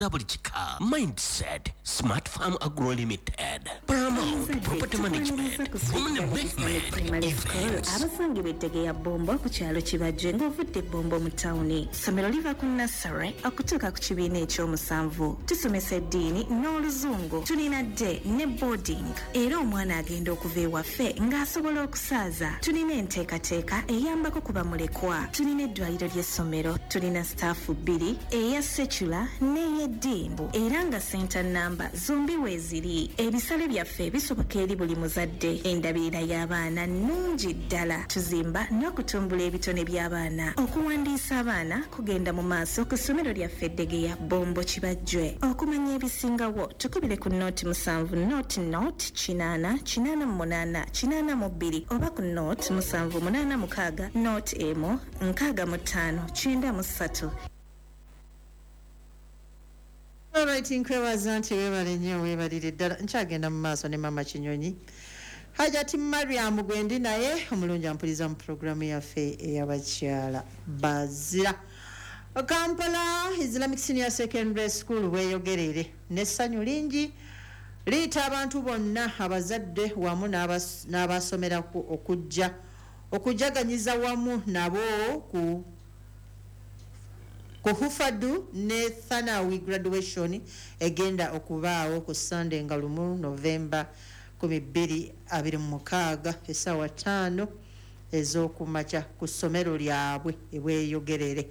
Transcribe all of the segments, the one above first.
Double-chika, Mindset, Smart Farm Agro Limited, Paramount Property Management, Women Investment, Events. Abasangi betegeye bombo ku kyalo kibajje ng'ovudde bombo mu tawuni. Ssomero liva ku nursery okutuuka ku kibiina ekyomusanvu. Tusomesa eddiini n'oluzungu. Tulina day ne boarding. Era omwana agenda okuva ewaffe ng'asobola okusaaza. Tulina enteekateeka eyambako kuba mulekwa. Tulina eddwaliro ly'essomero. Tulina staafu 2 eya secular n'eya Dimbu era nga center number zombi weeziri. Ebisale byaffe bisoboka eri buli muzadde. Endabirira y'abaana nnungi ddala. Tuzimba n'okutumbula ebitone by'abaana. Okuwandiisa abaana kugenda mu maaso ku ssomero lyaffe Degeya Bombo Kibajjwe. Okumanya ebisingawo tukubire ku note 7 note 888 oba ku note 786 note emo 6593. Alright, nkwebaza nti weebale nnyo weebalire ddala. Nkyagenda mu maaso ne Mama Kinyonyi. Hajati Mariam Gwendi naye omulungi ampuliza mu programu yaffe ey'abakyala bazira. Kampala Islamic Senior Secondary School weeyogerere n'essanyu lingi liita abantu bonna abazadde wamu n'abasomeraku okujaganyiza wamu nabo ku Hufadu ne Thanawi graduation egenda okubaawo ku Sunday nga lumu November 2026 essaawa 5 ez'okumakya ku ssomero lyabwe eweeyogerere.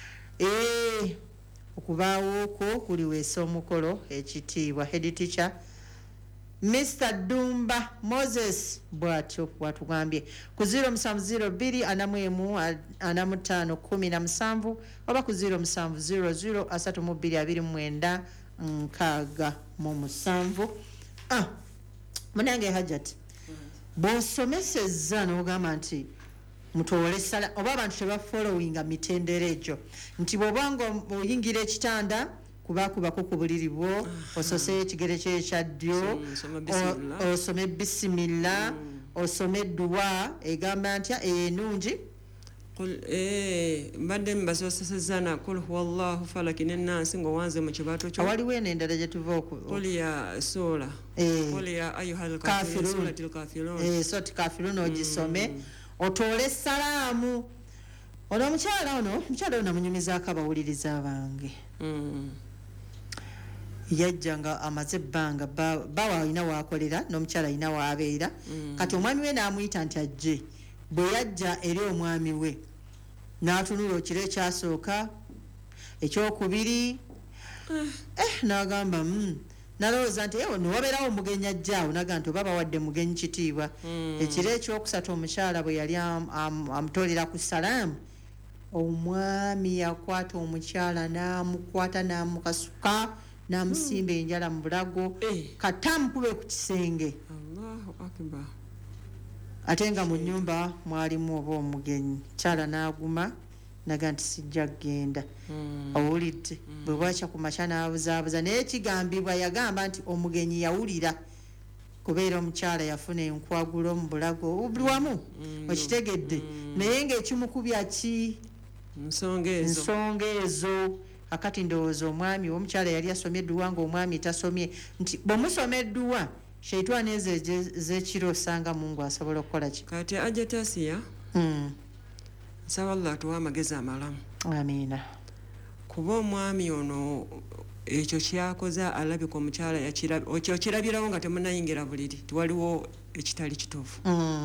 Okubaawo ko kuliweesa omukolo ekitiibwa head teacher Mr. Dumba Moses bwatyo bwatugambye ku 07044517 oba ku 07003229 munange Hajat bw'osomesezza n'ogamba nti mutowole sala oba abantu tebafollowinga mitendera egyo nti bw'obanga oyingira ekitanda kubakubako ku buliri bwo osose ekigere ky'ekyaddyo osome bisimilla osome dua egamba ntya enungi mbadde mbasosesezana kul huwallahu falaki n'ennansi ng'owanze mu kibato kyo waliwo eno endala gye tuva kul ya sura kul ya ayyuhal kafirun soti kafirun ogisome otoole salaamu ono omukyala ono namunyumizaako abawuliriza bange yajjanga amaze ebbanga bawa alina waakolera n'omukyala alina waabeera kati omwami we n'amuyita nti ajje bwe yajja eri omwami we n'atunula ekiro ekyasooka ekyokubiri n'agamba nalowooza nti newabeerawo omugenyi ajjaawo naga nti oba bawadde mugenyi kitiibwa ekiro ekyokusatu omukyala bwe yali amutoolera ku salaamu omwami yakwata omukyala n'amukwata n'amukasuka n'amusimba enjala mu bulago kati amukube ku kisenge. Allahu akbar. Ate nga mu nnyumba mwalimu oba omugenyi. Kyala n'aguma naga nti sijja kgenda. Owulidde bwe bwakya ku makya n'abuzaabuza naye kigambibwa yagamba nti omugenyi yawulira kubeera omukyala yafuna enkwagulo mu bulago buli wamu okitegedde naye ng'ekimukubya ki nsonga ezo. Akati ndowooza omwami omukyala yali asomye edduwa ng'omwami tasomye nti bw'omusoma edduwa sheitani ezo z'ekiro osanga Mungu asobola okukola ki kati ajetasiya nsaba Allah atuwa amagezi amalamu amiina kuba omwami ono ekyo kyakoze alabika omukyala okirabirawo nga temunayingira buliri tiwaliwo ekitali kituufu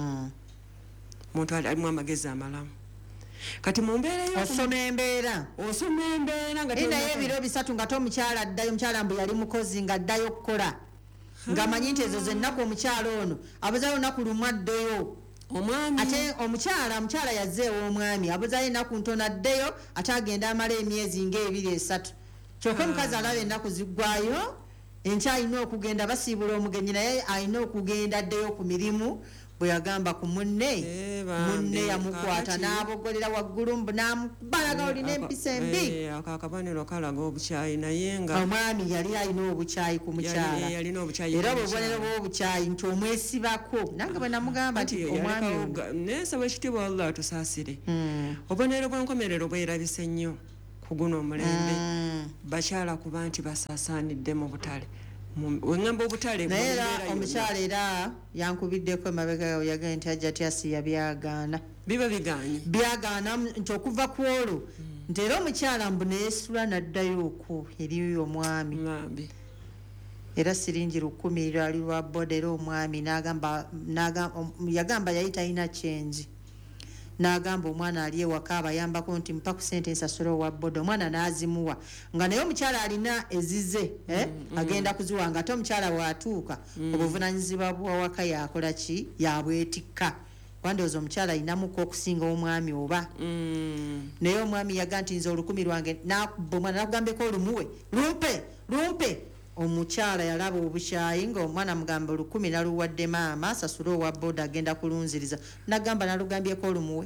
muntu alimu amagezi amalamu kati mu mbeera osoma embeera nga naye ebiro 3 nga omukyala addayo omukyala mbu yali mukozi nga addayo okukola ng'amanyi nti ezo zennaku omukyala ono abuzaayo olunaku lumu addeyo omwami ate omukyala yazzeewo omwami abuzaayo ennaku ntono addeyo ate agenda amala emyezi nga2-3 kyokka omukazi alaba ennaku ziggwayo enkya alina okugenda basiibula omugenyi naye alina okugenda addeyo ku mirimu bwe yagamba ku munne yamukwata n'abogolera waggulu n'amubalaga olina empisa embi akabaniro kalaga obukyayi naye nga omwami yali alina obukyayi ku mukyala era obubonero bw'obukyayi nti omwesibako nange bwe namugamba nti omwami nesaba ekitiibwa Allah tusaasire obubonero bw'enkomerero bwerabise nnyo ku guno omulembe bakyala kuba nti basaasaanidde mu butale wengamba obutale naye era omukyala era yankubiddeko emabega yagenda nti ajja tyasiya byagaana biba byagaana nti okuva ku olwo nti era omukyala mbu neesula n'addayo okwo eri omwami era siringi 10 lwali lwa boda era omwami yagamba yali talina kyenzi n'agamba omwana ali ewaka abayambako nti mpa ku sente nsasula owa boda omwana n'azimuwa nga naye omukyala alina ezize agenda kuziwa nga ate omukyala bw'atuuka obuvunanyizibwa bwawaka yakola ki yabwetikka wandowooza omukyala alinamuko okusinga omwami oba naye omwami yaga nti nze 10 lwange nakubba omwana nakugambeko olumuwe lumpe omukyala yalaba obukyayi nga omwana mugamba 10 naluwadde maama sasula owa boda agenda kulunziriza nagamba nalugambyeko olumuwe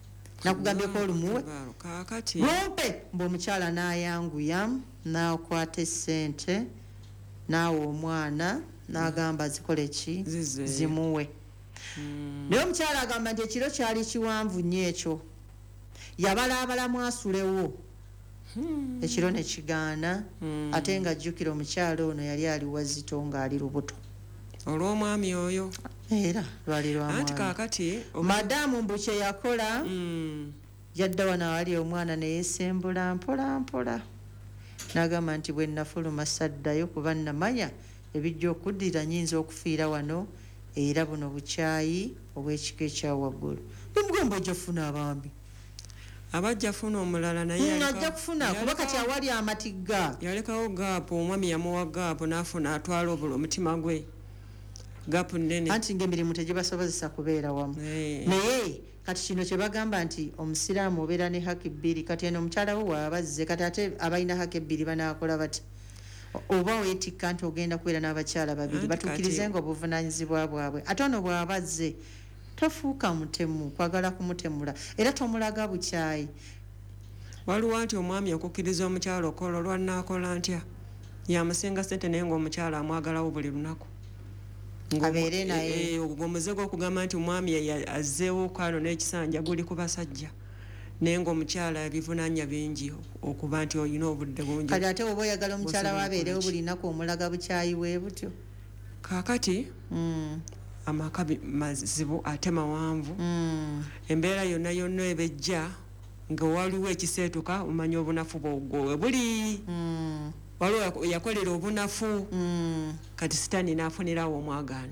lumpe mbu omukyala nayanguya nakwata esente naawe omwana nagamba zikole ki zimuwe naye omukyala agamba nti ekiro kyali kiwanvu nnyo ekyo yabalaabalamu asulewo ekiro ne kigaana ate nga ajjukira omukyala ono yali ali wazito ng'ali lubuto olw'omwami oyo era lwali anti kaakati madamu mbu kye yakola yadda wano awali omwana neyesembula mpola n'agamba nti bwe nafuluma saddayo kuba namanya ebijja okuddira nyinza okufiira wano era buno bukyayi obw'ekika ekyawaggulu bimugomba ojja kufuna abambi abajja funa omulala naye ajja kufuna kuba kati awali amatigga yalekawo gaapu omwami yamuwa gaapu n'afuna atwala omutima gwe gaapu nnene anti ng'emirimu tegibasobozesa kubeera wamu naye kati kino kye bagamba nti omusiraamu obeera ne haki 2 kati eno omukyala we waabazze kati ate abalina haki 2 banaakola bati oba weetikka nti ogenda kubeera n'abakyala 2 batuukirize nga obuvunanyizibwa bwabwe ate ono bw'abazze tofuuka mutemu kwagala kumutemula era tomulaga bukyayi waliwo nti omwami okukkiriza omukyala okola olwanaakola ntya yamusinga sente naye ngaomukyala amwagalawo buli lunaku abeere naye omuze gw'okugamba nti omwami azzeewo kwano n'ekisanja guli ku basajja naye ngaomukyala ebivunanya bingi okuba nti olina obudde bungi kati ate oba oyagala omukyala waabeerewo buli naku omulaga bukyayi bwe butyo kaakati amaka mazibu ate mawanvu embeera yonna ebejja nga waliwo ekiseetuka omanya obunafu bwogwowe buli waliwo yakolera obunafu kati sitaani naafunirawo omwagaani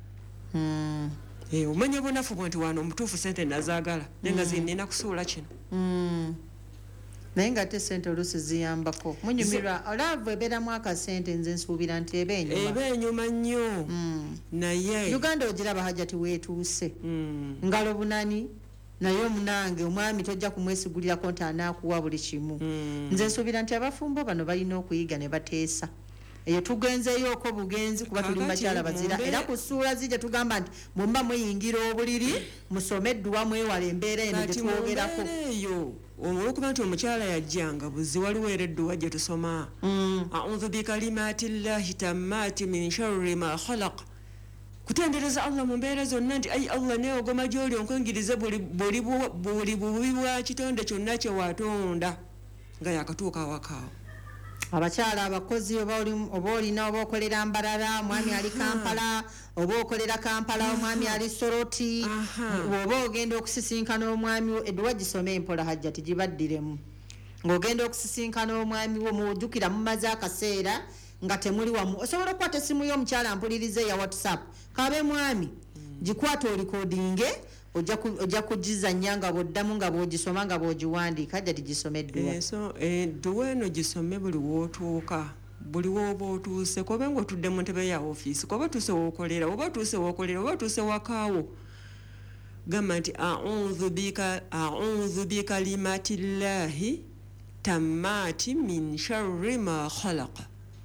omanya obunafu bwe nti wano omutuufu sente nazaagala naye nga zinina kusuula kino naye nga ate sente oluusi ziyambako munyumirwa olaavu ebeeramu akasente nze nsuubira nti eba enyuma nnyo naye uganda ogiraba hajati weetuuse ngalo bunani naye omunange omwami tojja kumwesigulirako nti anaakuwa buli kimu nze nsuubira nti abafumbo bano balina okuyiga ne bateesa eyo tugenzeeyoko bugenzi kuba tuli mubakyala bazira era ku ssuula zijja tugamba nti mumba muyingira obuliri musome eddwa mwewala embeera eno gyetwogerako olwokuba nti omukyala yajjanga buzi waliwo era edduwa gye tusoma audhu bikalimati llahi tammati min sharri ma khalaq kutendereza allah mu mbeera zonna nti ayi allah neogoma gy'oli onkwengirize buli bubi bwa kitonde kyonna kye watonda nga yakatuuka awakaawo abakyala abakozi oba olina oba okolera Mbarara omwami ali Kampala oba okolera Kampala omwami ali Soroti oba ogenda okusisinkana omwami edduwa gisome empola hajja tigibaddiremu ng'ogenda okusisinkana omwami wo mujjukira mumaze akaseera nga temuli wamu osobola okukwata essimu y'omukyala mpulirize ya WhatsApp kabe mwami gikwata olikodinge ojja kugizanya nga bw'oddamu nga bw'ogisoma nga bw'ogiwandiika hajja tigisome edduwa edduwa eno gisome buli w'otuuka buli w'oba otuuse kobe ng'otudde mu ntebe ya ofiisi koba otuuse w'okolera oba otuuse wakaawo gamba nti audhu bikalimati llahi tammati min sharri ma khalaqa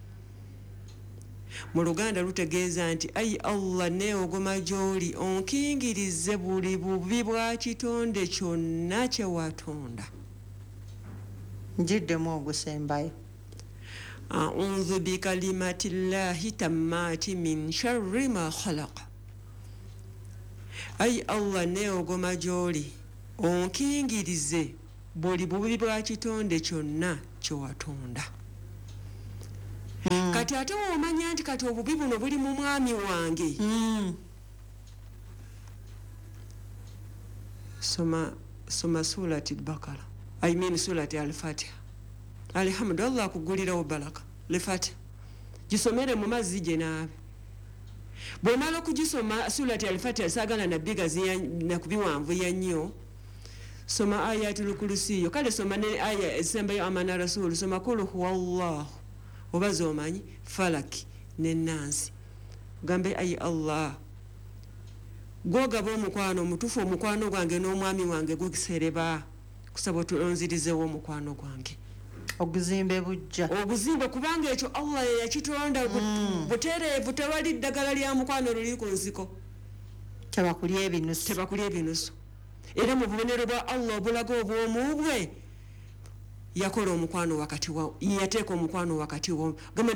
mu Luganda lutegeeza nti ayi allah neogoma gy'oli onkingirize buli bubi bwa kitonde kyonna kye watonda njiddemu ogusembayo audhu bikalimati llahi tammati min sharri ma khalaqa ayi allah neogoma gy'oli onkingirize buli bubi bwa kitonde kyonna kyewatonda. Kati ate womanya nti kati obubi buno buli mu mwami wange. Soma surati al-Baqara. I mean surati al-Fatiha. Alhamdulillah kugulirawo baraka. Al-Fatiha. Gisomere mu mazzi gye naabe. Bw'omala okugisoma surati al-Fatiha saagala nabbiga na kubiwanvu ya nnyo. Soma ayatul kursiyo. Kale soma ne aya esembayo amana rasul. Soma kul huwallahu. Oba zomanyi falaki ne nansi. Gambe ayi Allah. Gwogaba omukwano omutufu omukwano gwange n'omwami wange gukisereba. Kusaba otulonzirizewo omukwano gwange. Oguzimbe bujja. Oguzimbe kubanga ekyo Allah yakitonda butereevu tewali ddagala lya mukwano luli ku nsiko. Tebakulya ebinusu. Era mu bubonero bwa Allah obulaga obwomu bwe yakola omukwano wakati wa yateeka omukwano wakati wa gamba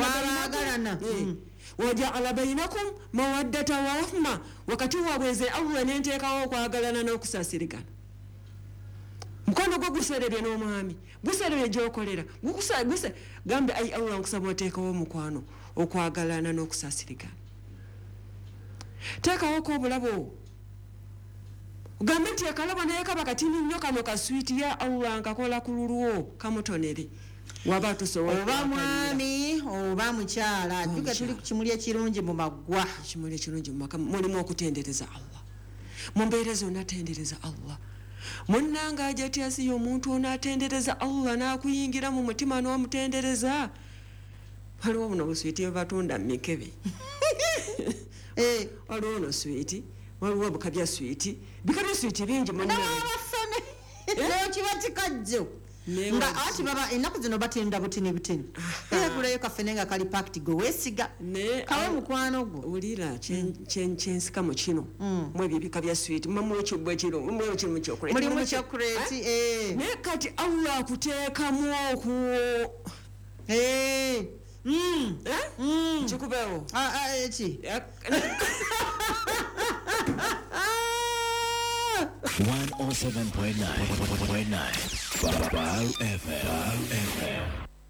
waja'ala bainakum mawaddata wa rahma wakati wabweze Allah nenteekawo okwagalana n'okusaasirigana. Mukwano gwo guserebye n'omwami guserebye gy'okolera gambe ayi Allah nkusaba oteekawo omukwano okwagalana n'okusaasirigana. Teekawo ko obulabo ugambe nti akalabo naye kaba katini nnyo kano kaswiti ya Allah nkakola ku lulwo kamutonere waba tusobola oba mwami oba mukyala tuka tuli ku kimuli ekirungi mu maggwa. Ekimuli ekirungi mu maka mulimu okutendereza Allah. Mumbeereza onatendereza Allah. Munnanga ajati asiyo omuntu onatendereza Allah n'akuyingira mu mutima n'omutendereza. Waliwo buno buswiti batunda mikebe. Waliwo no switi. Waliwo bukabya switi. Bikabya switi bingi munna. Kiba kikajjo. Nga ati baba ennaku zino batenda butini. Kuleyo kafene nga kali packed go wesiga. Kawe mukwano gwo. Ulira kyensika mu kino. Mwe bibika bya switi. Mamu ekibwe kiro. Mwe ekiro mu chocolate. Muli mu chocolate. Ne kati Allah akuteekamu okuwo. Chikubewo. Eki. 107.9 Val FM.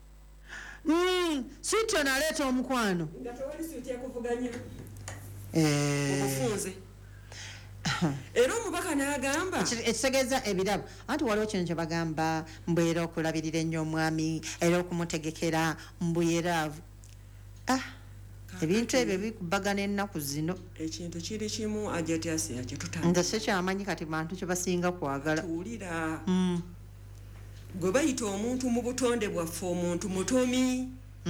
Switi onaleeta omukwano. Nga tewali switi yakuvuganya. Obufunze. Era omubaka n'agamba ekitegeeza ebirabo anti waliwo kino kye bagamba mbu era okulabirira ennyo omwami era okumutegekera mbu yeraavu. Ebintu ebyo bikubagana ennaku zino. Ekintu kiri kimu ajatiasi yakyo tutandika. Nze sekyamanyi kati bantu kye basinga kwagala. Tuwulira. Gwe bayita omuntu mu butonde bwaffe omuntu mutomi.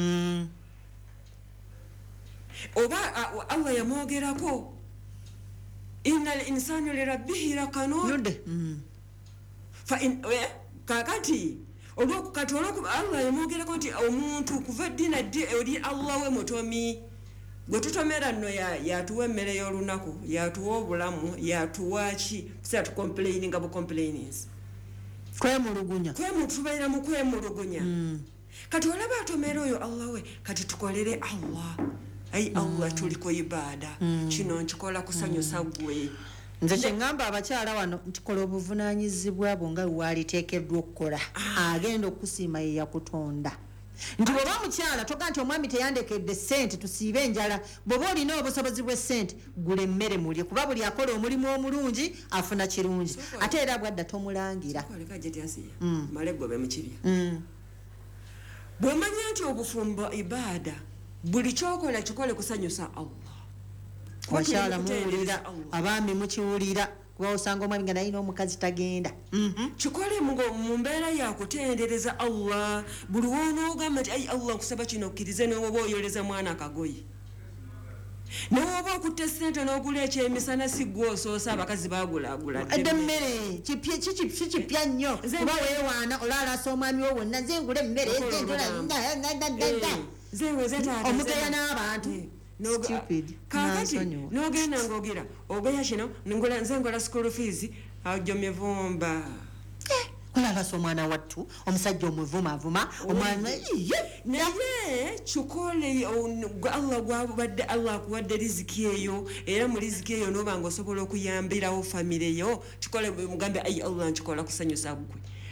Oba Allah yamwogerako. Innal insana li rabbihi lakanun. Fa in kakati olwokukati Allah yamwogerako nti omuntu kuva dina eri Allah we mutomi. Gwe tutomera nno yatuwa emmere y'olunaku yatuwa obulamu yatuwa ki sa tucomplaininga bu complainings. Kwemulugunya. Tubeera mu kwemulugunya. Kati olaba atomera oyo Allah we kati tukolere Allah. Ayi Allah tuliko ibada. Kino nkikola kusanyusa gwe. Nze kyengamba abakyala wano ntikola obuvunaanyizibwa bwo nga waliteekeddwa okukola. Agenda okusiima ye yakutonda. Nti bw'oba mukyala toga nti omwami teyandekedde ssente tusiibe enjala. Bw'oba olina obusobozi bw'essente gula emmere mulye kuba buli akola omulimu omulungi afuna kirungi. Ate era bwadda tomulangira. Male gwe mukibya. Bw'omanya nti obufumbo ibada buli kyokola kikole kusanyusa Allah. Wakyala muwulira abaami mukiwulira kuba osanga omwami nga naye n'omukazi tagenda. Kikole mu mbeera yakutendereza Allah. Buli wonoogamba nti ayi Allah nkusaba kino okkirize n'oba oyoleza mwana akagoye. N'oba okutta ssente n'ogula ekyemisana si gwe osoosa abakazi baagulaagula. Edde emmere kipya nnyo kuba weewaana olaalasa omwami wo wonna nze ngula emmere omugeya n'abantu. Kakati n'ogenda ng'ogira ogeya kino nze ngola school fees ajo mivumba. Olaalasa omwana wattu omusajja omuvumavuma omwana naye kikole Allah akuwadde riziki eyo era mu riziki eyo n'oba ng'osobola okuyambirawo famire yo kikole mugambe ayi Allah nkikola kusanyusa gwe.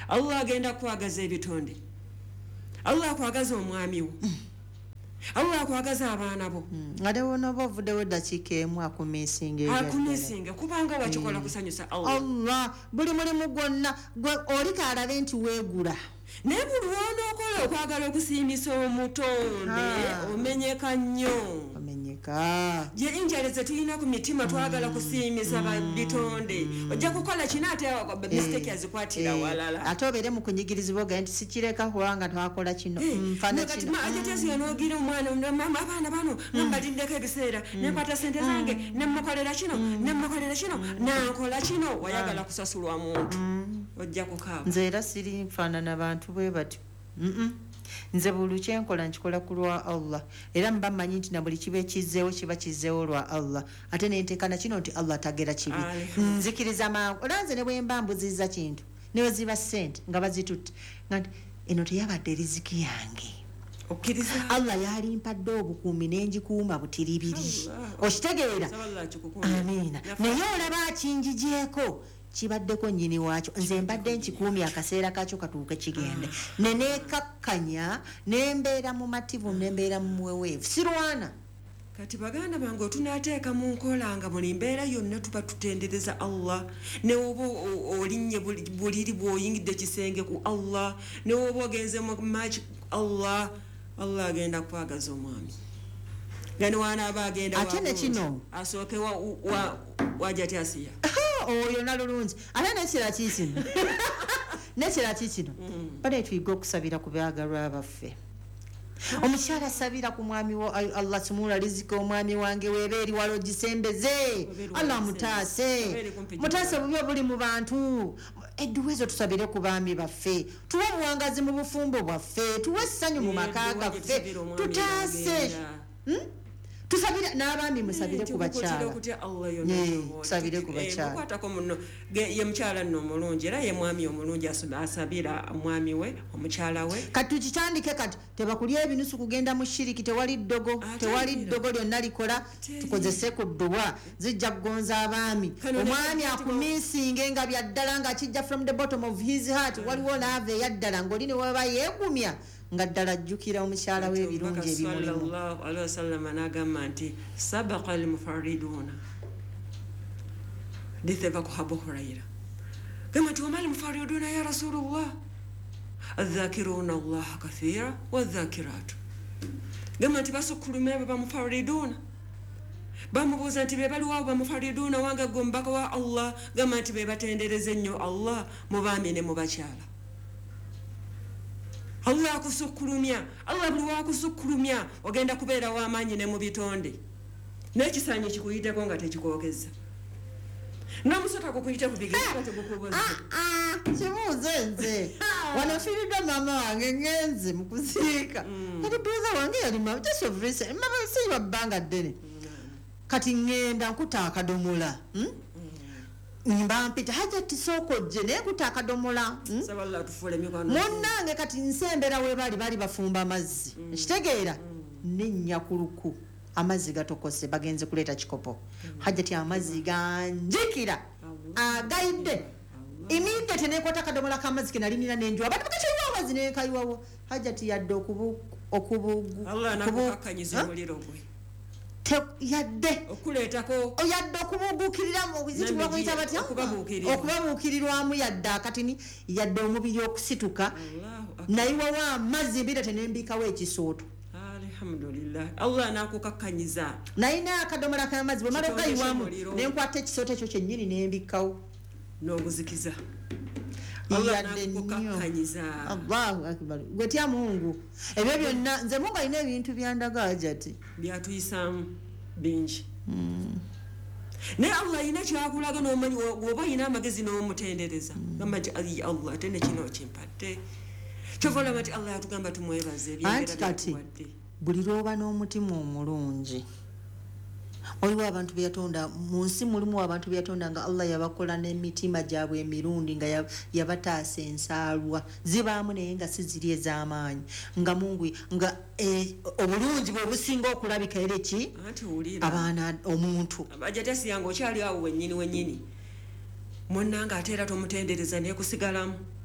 Allah agenda kwagaza ebitonde, Allah akwagaza omwami wo, Allah akwagaza abaana bo. Ate wonoba ovuddewo eddakiika emu akumisinga kubanga wakikola kusanyusa Allah buli mulimu gwonna oli kaalabe nti weegula naye buli wonookola okwagala okusiimisa omutonde omenyeka nnyo. Je injale zetulina ku mitima twagala kusiimisa bitonde ojja kukola kino ate mistake azikwatira walala ate obeere mu kunyigirizibwa oga nti sikireka kubanga twakola kino nfana kino ajatesi yanoogira omwana abaana bano nambaliddeko ebiseera nenkwata sente zange nemukolera kino nankola kino wayagala kusasulwa muntu ojja kukaaba. Nze era siri nfaanana bantu bwe batyo nze buli kyenkola nkikola ku lwa Allah era mba mmanyi nti na buli kiba ekizzeewo kiba kizzeewo lwa Allah ate nenteekana kino nti Allah tagera kibi nzikiriza mangu era nze ne bwe mba mbuzizza kintu newe ziba ssente nga bazitutte nga nti eno teyabadde riziki yange Allah yalimpadde obukuumi n'engikuuma butiribiri okitegeera amiina naye olaba akinjigyeko kibaddeko nnyini waakyo nze mbadde nkikuumya akaseera kakyo katuuke kigende neneekakkanya nembeera mu mativu nembeera mu muweweevu sirwana kati baganda bange otunaateeka mu nkola nga buli mbeera yonna tuba tutendereza Allah newoba olinnye buliri bw'oyingidde kisenge ku Allah newoba ogenze mu maaki Allah agenda kwagaza omwami gani wanaaba agenda ate nekino asooke wajati asiya oyo nalulungi ate nekira kikino bale tuyiga okusabira ku byagalwa baffe. Omukyala asabira ku mwami wo Allah sumula riziki omwami wange weeba eri wala ogisembeze Allah mutaase obubyo buli mu bantu edduwa ezo tusabire ku baami baffe tuwe obuwangazi mu bufumbo bwaffe tuwe essanyu mu maka gaffe tutaase tusabira n'abaami musabire ku bakyala tusabire ku bakyala mukwatako muno ye mukyala nno omulungi era ye mwami omulungi asabira omwami we omukyala we kati tukitandike kati tebakulya ebinusu kugenda mu shiriki tewali ddogo lyonna likola tukozese ku dduwa zijja kugonza abaami omwami akumiisinge nga byaddala ng'akijja from the bottom of his heart waliwo laava eyaddala ng'oli ne waba yeegumya nga ddala ajjukira omukyala w'ebirungi ebimulimu sallallahu alaihi wasallam n'agamba nti sabaqa al-mufarriduna ditheva ku Abu Huraira kama nti wama al-mufarriduna ya rasulullah adh-dhakiruna allaha kathira wadh-dhakiratu gamba nti basukulume abo bamufarriduna bamubuuza nti be baliwo bamufarriduna wange gombaka wa Allah gamba nti be batendereze nnyo Allah mu baami ne mu bakyala Allah akusukkulumya Allah buli wakusukkulumya ogenda kubeera w'amaanyi ne mu bitonde n'ekisaanyi kikuyiteko nga tekikookeza n'omusota gukuyite ku bigere tegukubuza kibuuze nze wano fiiridde maama wange ngenze mu kuziika kati brother wange yali mama just of recent mama siyiwa bbanga ddene kati ngenda nkuta akadomola mbampita hajati sokojje naye kuta akadomola munnange kati nsembera we bali bafumba amazzi ekitegeera nennyakuluku amazzi gatokose bagenze kuleeta kikopo hajati amazzi ganjikira agayidde immediate nekwata akadomola k'amazzi kenalinira nenjwa bati bakakiwa amazzi nekayiwawo hajati yadde yadde okubabuukirirwamu yadde akatini yadde omubiri okusituka nayiwawo amazzi mbira tenembikawo ekisooto alhamdulillah Allah nakukakkanyiza nayina akadomola k'amazzi bwe mala ogayiwamu nenkwata ekisooto ekyo kyennyini nembikawo n'obuzikiza Allahu akbar gwetya Mungu ebyo byonna nze Mungu alina ebintu byandaga ajati byatuyisaamu bingi naye Allah alina kyakulaga n'omanyi oba alina amagezi n'omutendereza gamba nti ayi Allah ate ne kino kimpadde kyova olaba nti Allah yatugamba tumwebaze anti kati buli lwoba n'omutima omulungi waliwo abantu byatonda mu nsi mulimu abantu byatonda nga Allah yabakola n'emitima gyabwe emirundi nga yabataasa ensaalwa zibaamu naye nga si ziri ez'amaanyi nga Mungu nga obulungi bwe businga okulabika era ki abaana omuntu abajatasi yange okyali awo wennyini munnanga ate era tomutendereza naye kusigalamu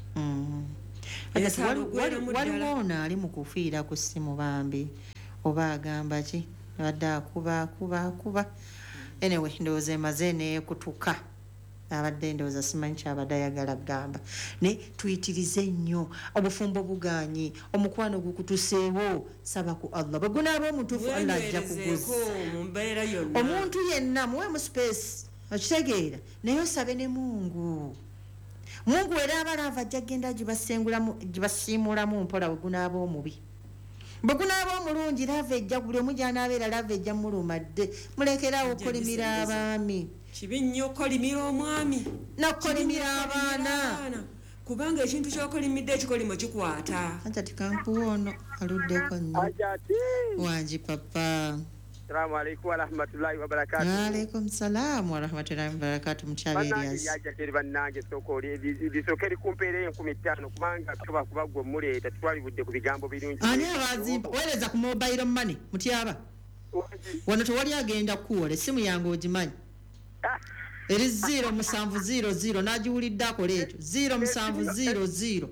waliwo ono ali mu kufiira ku ssimu bambi oba agamba ki abadde akuba anyway ndowooza emaze neekutuka abadde ndowooza simanyi kyabadde ayagala gamba ne tuyitirize nnyo obufumbo buganyi omukwano gukutuseewo saba ku Allah bwegunaaba omutuufu Allah ajja kuguza omuntu yenna muwemu space okitegeera naye osabe ne Mungu era abalava ajja genda gibasiimulamu mpola bwegunaaba omubi bwegunaaba omulungi lava ejja buli omu gy'anaabeera lava ejja mulumadde mulekerawo okulimira abaami kibi nnyo okukolimira omwami n'okukolimira abaana kubanga ekintu ky'okolimidde ekikolimo kikwata anja tikankuwa ono aluddeko nnyo wangi papa Assalamu alaikum warahmatullahi wabarakatuh. Wa alaikum salam warahmatullahi wabarakatuh. Mchabe Elias. Yaja teriba nange sokoli bisokeri kumpere 15 kubanga kuba gwo mule tatwali budde ku bigambo birungi. Ani abazimba weleza ku mobile money mutyaba. Wano tewali agenda kuwole simu yange ogimanyi. Eri 0700 nagiwulidde akola ekyo 0700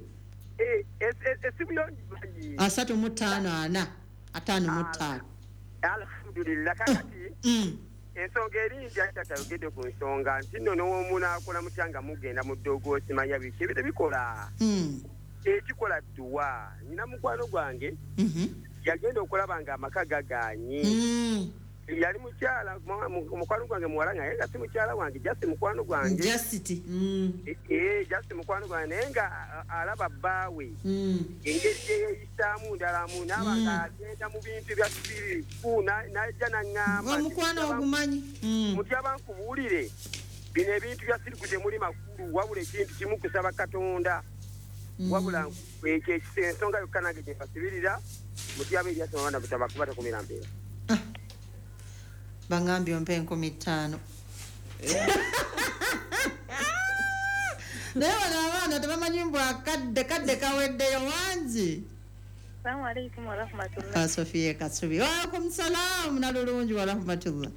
esimu yongi. 354 55. Alhamdulillah kakati ensonga eringi atatayogedde ku nsonga nti nno n'omuntu akola mutyanga mugenda mu ddoogo simanya biki ebyo tebikola ekikola dduwa nina mukwano gwange yagenda okulaba nga amaka gaganye yali mukyala mukwano gwange muwala naye nga si mukyala wange jasi mukwano gwange jasiti jasi mukwano gwange naye nga alaba bbaawe engeri gyeyeyisaamu ndalamu naaba nga agenda mu bintu bya sirifu najja naŋŋamba omukwano ogumanyi mutyaba nkubuulire bino ebintu bya sirifu temuli makulu wabula ekintu kimu kusaba Katonda wabula ekyo ensonga yokka nange gyembasibirira mutyaba eryasoma banda butaba kuba takumira mpeera bangambye ompe 15 naye wano abaana tebamanyi mbw akadde kaweddeyo wangi. Assalamu alaikum warahmatullah. Sofia Kasubi. Waalaikum salaam nalulungi warahmatullah.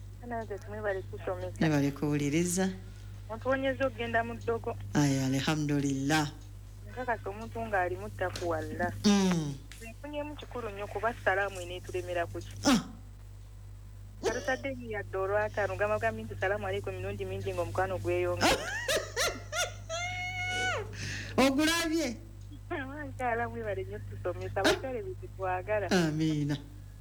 Ne bali kuwuliriza. Mutuwonyeza okugenda mu ddogo. Aya alhamdulillah. Nkakasa omuntu ng'ali mu ttakuwa Allah. Nfunyemu kikulu nnyo kuba salaamu eneetulemera ku ki. Kalutadde yadde olwataano gamba nti salaamu alaikum mirundi mingi ng'omukwano gweyonga. Ogulabye? Wankyala mwebale nnyo tusomesa abakyala ebintu twagala. Amiina.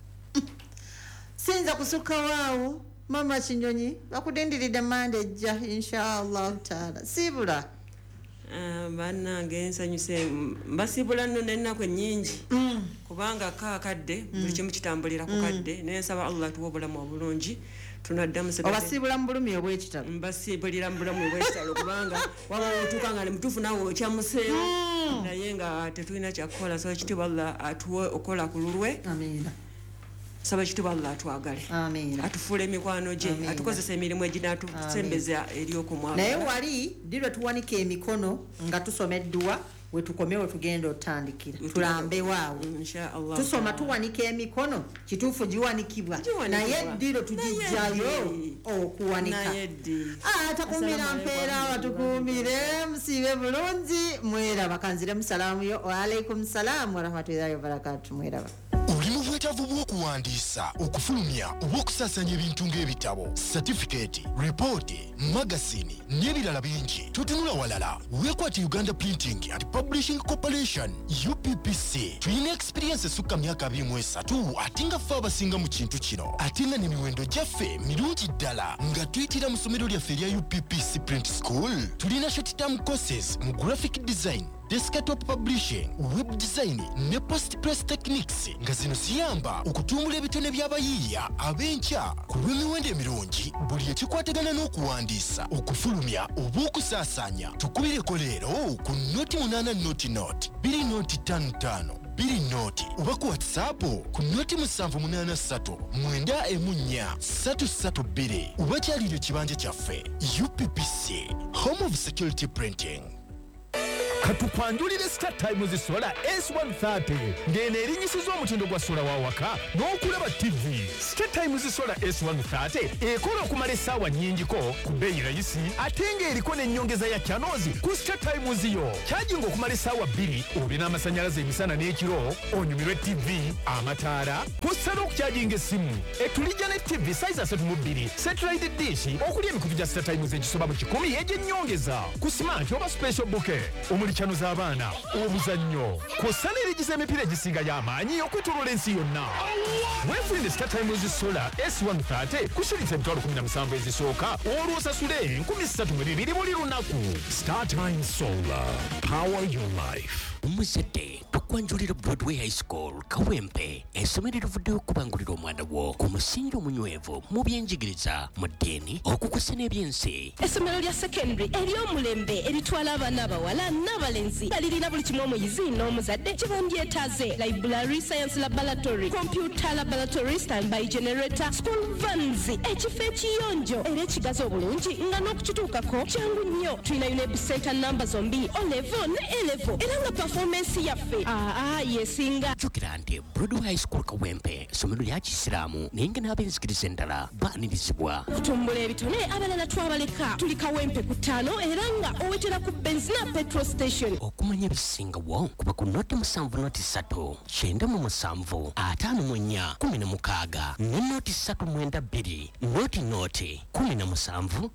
Sinza kusukka waawo mama Kinyonyi bakudindiridde mande ejja inshallah taala sibula. Bannange nsanyuse mbasibula nno n'ennaku ennyingi kubanga kakadde buli kimu kitambulira ku kadde naye nsaba Allah tuwa obulamu obulungi tunaddamu obasibula mu bulumi obw'ekitalo mbasibulira mu bulamu obw'ekitalo kubanga waba otuuka nga mutuufu naawe okyamuseewo naye nga tetulina kyakukola so ekitiibwa Allah atuwe okola ku lulwe. Amiina. Saba ekitiibwa Allah atwagale. Amiina. Atufuula emikono gye atukozesa emirimu eginatusembeza eri okumwagala. Naye wali dirwe tuwanika emikono nga tusomeddwa we tukomewo tugenda otandikira tulambe waawo inshallah tusoma tuwanika emikono kituufu giwanikibwa naye ddiro tugijjayo okuwanika takumira mpeera watukumire musiibe bulungi mweraba kanzire musalaamu yo waalaikum salaam warahmatullahi wabarakatu mweraba. Oli mu bwetaavu bw'okuwandiisa okufulumya oba okusaasanya ebintu ng'ebitabo satifikeeti ripooti magasini n'ebirala bingi totunula walala weekwate Uganda Printing and Publishing Corporation UPPC tulina experience esukka myaka 23 ate nga ffe abasinga mu kintu kino ate nga n'emiwendo gyaffe mirungi ddala nga tuyitira mu ssomero lyaffe erya UPPC Print School tulina short term courses mu graphic design desktop publishing, web design ne post press techniques nga zino ziyamba okutumbula ebitone by'abayiiya ab'enkya ku lw'emiwendo emirungi buli ekikwatagana n'okuwandiisa okufulumya oba okusaasanya tukubireko leero ku noti 8 noti 2 noti oba ku WhatsApp ku noti 783 914 oba kyalire ekibanja kyaffe UPPC Home of Security Printing. katukwanjulire Star Times Solar S130 ngene erinyisiza omutindo gwa sola wawaka n'okulaba TV. Star Times Solar S130 ekola okumala essaawa nnyingiko ku bbeeyi rayisi ate ng'eriko n'ennyongeza ya channels ku Star Times yo. Charging okumala essaawa 2 obina amasannyalaze emisana n'ekiro onyumirwe TV, amataala, kw'ossa n'okucharginga essimu. Etulijja ne TV size 32 satellite dish okuli emikutu gya Star Times egisoba mu 10 egy'ennyongeza ku smart oba special bouquet omuli chano z'abaana obuzannyo kw'ossa n'erigiza emipiira egisinga y'amaanyi okwetooloola ensi yonna. Weefunire Star Times Solar S130 kusiritsa emitwalo 17 ezisooka olw'osasule 32,000 buli lunaku. Star Times Solar, power your life. Muzete tukwanjulira Broadway High School Kawempe essomero livuddeyo okubangulira omwana wo ku musingi omunywevu mu byenjigiriza mu ddiini okukusa n'ebyensi. Essomero lya secondary ery'omulembe eritwala abaana abawala n'abalenzi balirina buli kimu omuyizi n'omuzadde kye bandyetaaze: library, science laboratory, computer laboratory, standby generator, school vans, ekifo ekiyonjo era ekigazi obulungi nga n'okukituukako kyangu nnyo. Tulina UNEB center namba zombi O-level ne A-level era nga performance yaffe yesinga. Jjukira nti Broadway High School Kawempe essomero lya Kisiraamu naye nga n'abenzikiriza endala baanirizibwa. Kutumbula ebitone abalala twabaleka. Tuli Kawempe ku 5 era nga owetera ku Benzina petrol station. Okumanya ebisingawo kuba ku noti 7 noti 3 97 54 16 ne noti 392 noti 17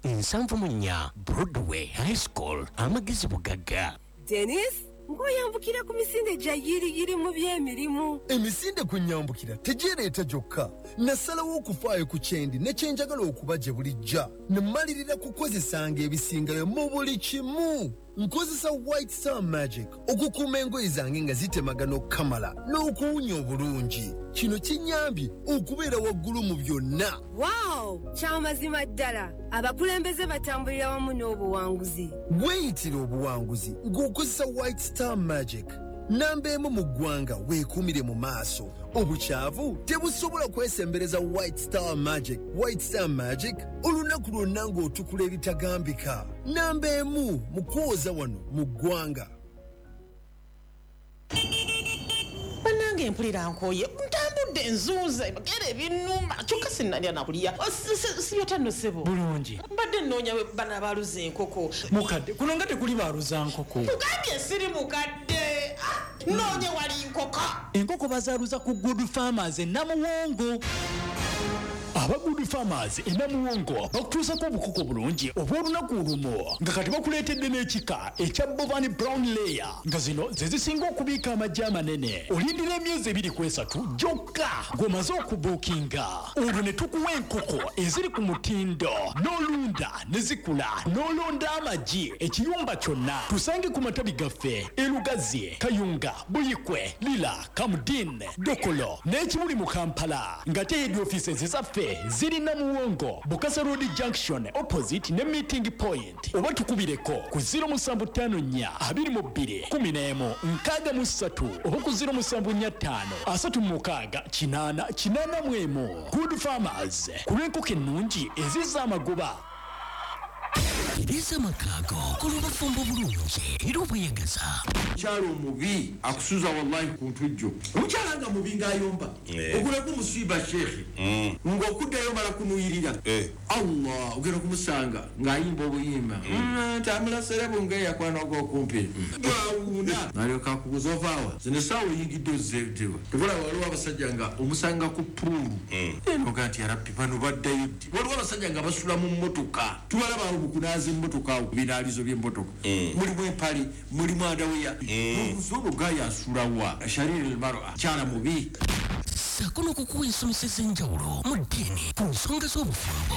74 Broadway High School amagezi bugagga. Dennis, ngoyambukira ku misinde gya yiri mu by'emirimu. Emisinde kunyambukira tegireeta gyokka. Nasalawo okufaayo ku kyendi ne kyenjagala okuba gye bulijja. Ne mmalirira kukozesanga ebisingayo mu buli kimu. Nkozesa White Star Magic okukuuma engoye zange nga zitemagana okukamala n'okuwunya obulungi. Kino kinyambye okubeera waggulu mu byonna. Wow, kyamazima ddala. Abakulembeze batambulira wamu n'obuwanguzi. Weeyitira obuwanguzi ng'okozesa White Star Magic. Namba emu mu ggwanga weekuumire mu maaso. Obukyavu tebusobola kwesembereza White Star Magic. White Star Magic olunaku lwonna ng'otukula ebitagambika. Namba emu mu kwoza wano mu ggwanga. Bannange mpulira nkooye ntambudde nzuuze bagere ebinuma kyokka sinnalya nakulya siyotanno ssebo bulungi mbadde nnoonya bana baluza enkoko mukadde kuno nga tekuli baluza nkoko mugambye siri mukadde noonye wali nkoko enkoko bazaaluza ku Good Farmers e Namuwongo. Aba Good Farmers e Namuwongo bakutuusako obukoko bulungi obw'olunaku olumu nga kati bakuleetedde n'ekika ekya Bovan Brown Layer nga zino ze zisinga okubiika amagye amanene. Olindira emyezi 2-3 gyokka ng'omaze okubuukinga. Olwo ne tukuwa enkoko eziri ku mutindo n'olunda ne zikula n'olonda amagi ekiyumba kyonna. Tusange ku matabi gaffe e Lugazi, Kayunga, Buyikwe, Lila, Kamudin, Dokolo n'ekibuli mu Kampala ng'ate head offices ezaffe ziri Namuwongo, Bukasa Road Junction opposite ne meeting point. Oba tukubireko ku 0754 22 11 63 oba ku 0745 36 8 Good Farmers kulenkoko ennungi ezizza amagoba. Iriza makago kulubafumbo bulungi era obweyagaza. Kyalo mubi akusuza wallahi ku ntujjo. Mukyalanga mubi ngayomba. Ogula ku musiba shekhi. Ngokuddayo mala kunuyirira. Allah ogera kumusanga ngayimba obuyimba. Tamula serebo ngeya kwana okumpi. Bawuna. Nalyo kakuzovawa. Zine sawo yingiddo zedewa. Tubula waliwo abasajja nga omusanga ku pulu. Eno gati yarabbi bano baddayo. Waliwo abasajja nga basula mu mmotoka. Tubalaba obukunazi mmotoka binalizo by'emmotoka. Mulimu empali, mulimu adaweya. Musobo gaya asulawa. Shariri al-mar'a. Kyala mubi. Sakono kukuwa ensomeseza enjawulo mu ddiini ku nsonga z'obufumbo.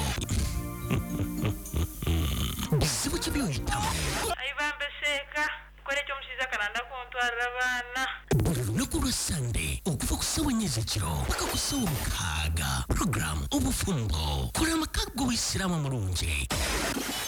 Bizibu ki by'oyitamu? Ayibambe seeka kole ky'omusiza kalanda kuntwalira baana. Buli lunaku lwa Sande okuva ku ssaawa 4 ez'ekiro paka ku ssaawa 6 program obufumbo kola amaka g'Obuyisiraamu omulungi.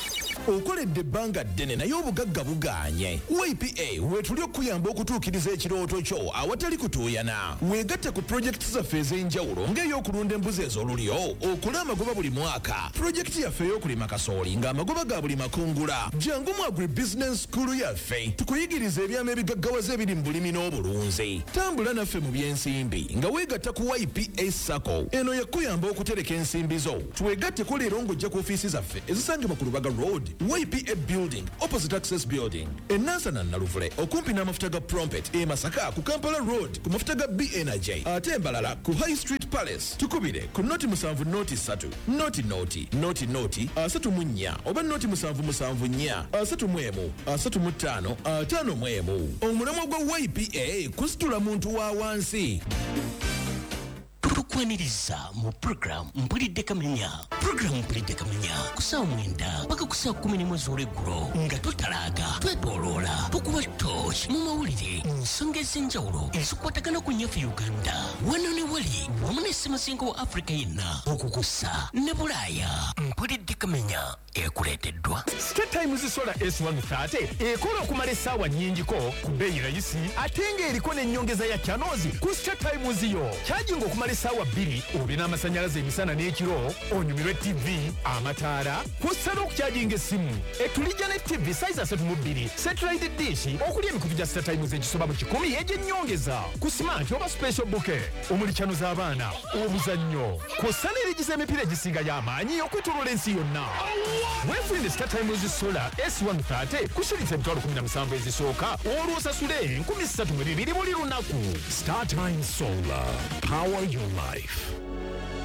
okoledde ebbanga ddene naye obugagga buganye. YPA wetuli okuyamba okutuukiriza ekirooto kyo awatali kutuuyana. Weegatte ku pulojekiti zaffe ez'enjawulo ng'ey'okulunda embuzi ez'olulyo, okula amagoba buli mwaka, pulojekiti yaffe ey'okulima kasooli ng'amagoba ga buli makungula. Jangu mu agribusiness school yaffe tukuyigiriza ebyama ebigaggawaza ebiri mu bulimi n'obulunzi. Tambula naffe mu by'ensimbi nga weegatta ku YPA Sacco. Eno yakuyamba okutereka ensimbi zo. Twegatteko leero ng'ojja ku ofiisi zaffe ezisangibwa ku Lubaga Road, YPA Building, opposite Access Building, Nansana Naluvule, okumpi n'amafuta ga Prompet, Masaka ku Kampala Road, ku mafuta ga B-Energy, ate embalala ku High Street Palace. Tukubire ku noti 7 noti 3, noti 34 oba noti 774 35 51. Omulamwa gwa YPA kusitula muntu wa wansi. Tukwaniriza mu program Mpulidde Kamenya. Program Mpulidde Kamenya kusaa 9 paka kusaa 10 mwezi olw'eggulo nga tutalaaga twetooloola tukuba torch mu mawulire ensonga ez'enjawulo ezikwatagana ku nnyafu Uganda wano ne wali wamu ne Ssemazinga wa Africa yenna okukusa ne Bulaaya. Mpulidde Kamenya ekuleeteddwa State Times Solar S130 ekola okumala essaawa nnyingiko ku bbeeyi rayisi ate ng'eriko n'ennyongeza ya channels ku State Times yo. Charging okumala essaawa 2 olina amasannyalaze emisana n'ekiro, onyumirwe TV, amataala, kw'ossa n'okukyajinga essimu. Etulijja ne TV size 32, satellite dish okuli emikutu gya State Times egisoba mu 10 egy'ennyongeza ku smart oba special bouquet, omuli channel z'abaana, obuzannyo, kw'ossa n'erigiza emipiira egisinga y'amaanyi okwetooloola ensi yonna. Weefunire State Times Solar S130 kusiritsa emitwalo 17 ezisooka olw'osasule 32 buli lunaku. Star Times Solar, power your life.